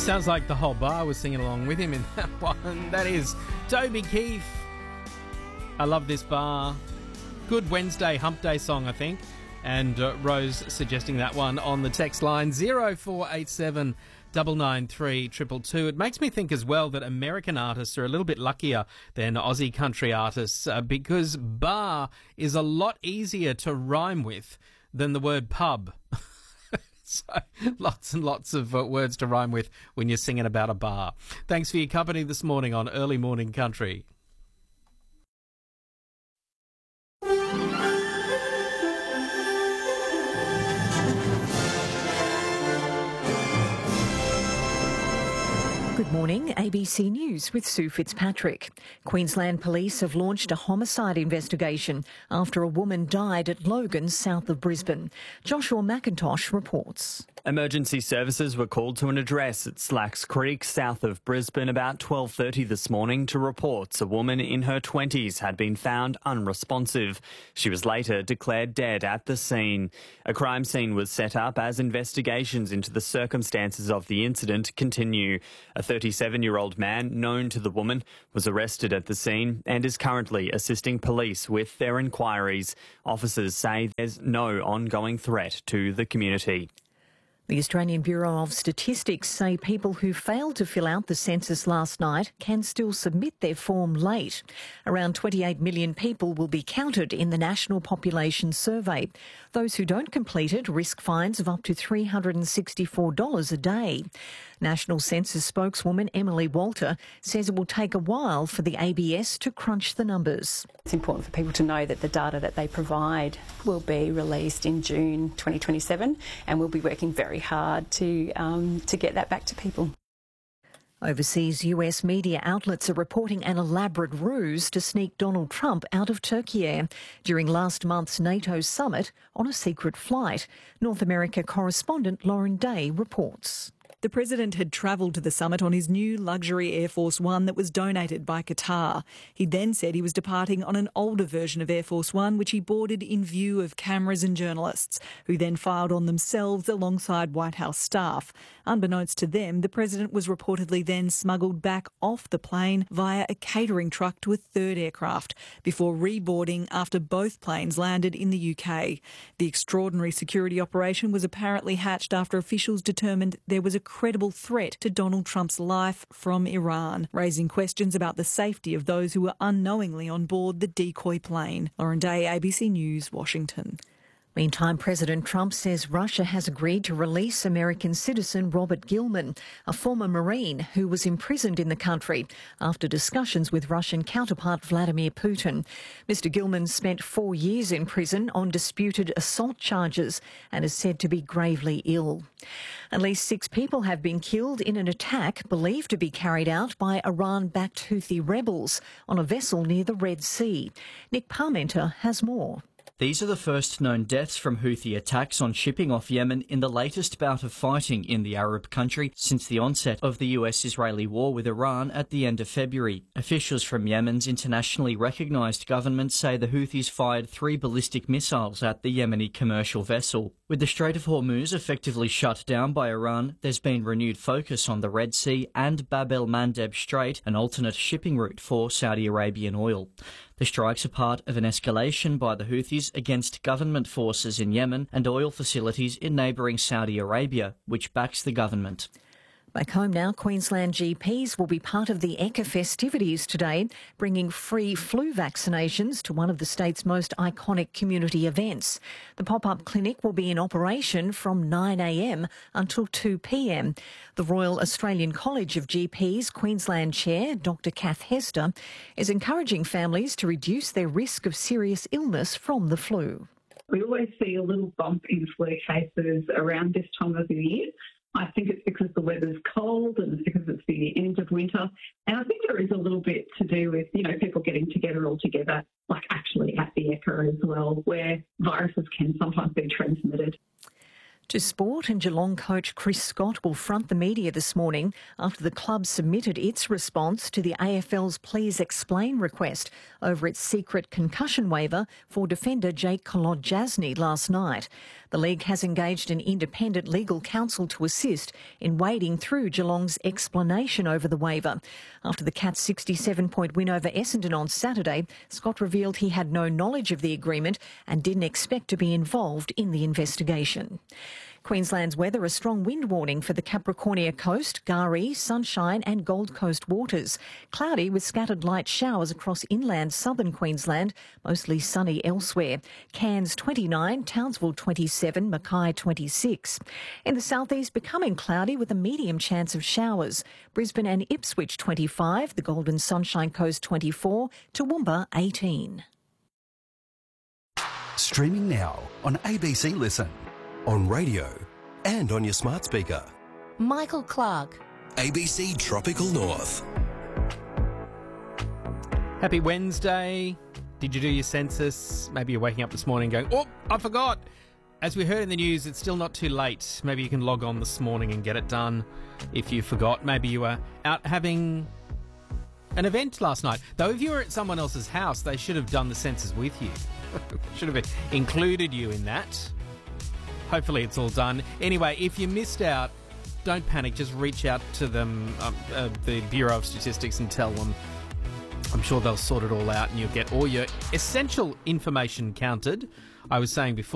Sounds like the whole bar was singing along with him in that one. That is Toby Keith. I love this bar. Good Wednesday hump day song, I think. And Rose suggesting that one on the text line 0487 993 222. It makes me think as well that American artists are a little bit luckier than Aussie country artists because bar is a lot easier to rhyme with than the word pub. So lots and lots of words to rhyme with when you're singing about a bar. Thanks for your company this morning on Early Morning Country. Good morning, ABC News with Sue Fitzpatrick. Queensland Police have launched a homicide investigation after a woman died at Logan, south of Brisbane. Joshua McIntosh reports. Emergency services were called to an address at Slacks Creek, south of Brisbane, about 12:30 this morning to reports a woman in her 20s had been found unresponsive. She was later declared dead at the scene. A crime scene was set up as investigations into the circumstances of the incident continue. A 37-year-old man known to the woman was arrested at the scene and is currently assisting police with their inquiries. Officers say there's no ongoing threat to the community. The Australian Bureau of Statistics say people who failed to fill out the census last night can still submit their form late. Around 28 million people will be counted in the National Population Survey. Those who don't complete it risk fines of up to $364 a day. National Census spokeswoman Emily Walter says it will take a while for the ABS to crunch the numbers. It's important for people to know that the data that they provide will be released in June 2027, and we'll be working very hard to get that back to people. Overseas US media outlets are reporting an elaborate ruse to sneak Donald Trump out of Turkey during last month's NATO summit on a secret flight. North America correspondent Lauren Day reports. The president had travelled to the summit on his new luxury Air Force One that was donated by Qatar. He then said he was departing on an older version of Air Force One, which he boarded in view of cameras and journalists, who then filed on themselves alongside White House staff. Unbeknownst to them, the president was reportedly then smuggled back off the plane via a catering truck to a third aircraft before reboarding after both planes landed in the UK. The extraordinary security operation was apparently hatched after officials determined there was a credible threat to Donald Trump's life from Iran, raising questions about the safety of those who were unknowingly on board the decoy plane. Lauren Day, ABC News, Washington. Meantime, President Trump says Russia has agreed to release American citizen Robert Gilman, a former Marine who was imprisoned in the country after discussions with Russian counterpart Vladimir Putin. Mr. Gilman spent 4 years in prison on disputed assault charges and is said to be gravely ill. At least 6 people have been killed in an attack believed to be carried out by Iran-backed Houthi rebels on a vessel near the Red Sea. Nick Parmenter has more. These are the first known deaths from Houthi attacks on shipping off Yemen in the latest bout of fighting in the Arab country since the onset of the US-Israeli war with Iran at the end of February. Officials from Yemen's internationally recognised government say the Houthis fired 3 ballistic missiles at the Yemeni commercial vessel. With the Strait of Hormuz effectively shut down by Iran, there's been renewed focus on the Red Sea and Bab el-Mandeb Strait, an alternate shipping route for Saudi Arabian oil. The strikes are part of an escalation by the Houthis against government forces in Yemen and oil facilities in neighbouring Saudi Arabia, which backs the government. Back home now, Queensland GPs will be part of the Ekka festivities today, bringing free flu vaccinations to one of the state's most iconic community events. The pop-up clinic will be in operation from 9 a.m. until 2 p.m. The Royal Australian College of GPs Queensland Chair, Dr Kath Hester, is encouraging families to reduce their risk of serious illness from the flu. We always see a little bump in flu cases around this time of the year. I think it's because the weather's cold and it's because it's the end of winter. And I think there is a little bit to do with, people getting together all together, like actually at the Ekka as well, where viruses can sometimes be transmitted. To sport, and Geelong coach Chris Scott will front the media this morning after the club submitted its response to the AFL's Please Explain request over its secret concussion waiver for defender Jake Kolodjasny last night. The league has engaged an independent legal counsel to assist in wading through Geelong's explanation over the waiver. After the Cats' 67-point win over Essendon on Saturday, Scott revealed he had no knowledge of the agreement and didn't expect to be involved in the investigation. Queensland's weather, a strong wind warning for the Capricornia Coast, Garee, Sunshine and Gold Coast waters. Cloudy with scattered light showers across inland southern Queensland, mostly sunny elsewhere. Cairns 29, Townsville 27, Mackay 26. In the southeast, becoming cloudy with a medium chance of showers. Brisbane and Ipswich 25, the Golden Sunshine Coast 24, Toowoomba 18. Streaming now on ABC Listen, on radio and on your smart speaker. Michael Clark. ABC Tropical North. Happy Wednesday. Did you do your census? Maybe you're waking up this morning going, oh, I forgot. As we heard in the news, it's still not too late. Maybe you can log on this morning and get it done if you forgot. Maybe you were out having an event last night. Though if you were at someone else's house, they should have done the census with you. Should have included you in that. Hopefully it's all done. Anyway, if you missed out, don't panic. Just reach out to them, the Bureau of Statistics, and tell them. I'm sure they'll sort it all out and you'll get all your essential information counted. I was saying before,